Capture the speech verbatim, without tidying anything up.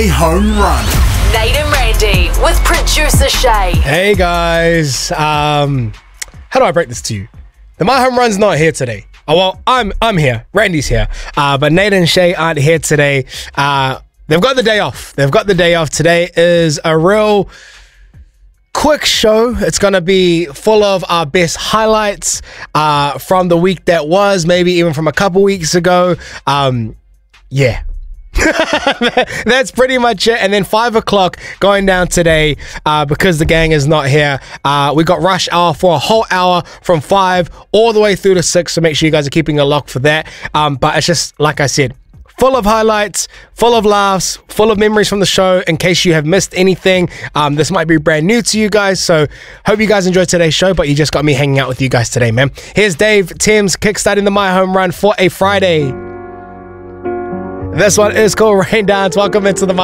My Home Run. Nate and Randy with producer Shay. Hey guys, um, how do I break this to you? The My Home Run's not here today. Oh well, I'm I'm here. Randy's here, uh, but Nate and Shay aren't here today. Uh, they've got the day off. They've got the day off. Today is a real quick show. It's going to be full of our best highlights uh, from the week that was, maybe even from a couple weeks ago. Um, yeah. That's pretty much it. And then five o'clock going down today uh, because the gang is not here. Uh, we got Rush Hour for a whole hour from five all the way through to six. So make sure you guys are keeping a lock for that. Um, but it's just, like I said, full of highlights, full of laughs, full of memories from the show. In case you have missed anything, um, this might be brand new to you guys. So hope you guys enjoyed today's show, but you just got me hanging out with you guys today, man. Here's Dave Timms kickstarting the My Home Run for a Friday. This one is called Rain Dance. Welcome into the My